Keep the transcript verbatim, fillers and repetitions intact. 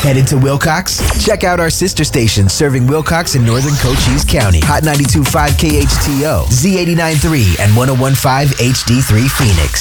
Headed to Wilcox? Check out our sister station serving Wilcox and northern Cochise County. Hot ninety-two point five K H T O, Z eighty-nine point three, and one oh one point five H D three Phoenix.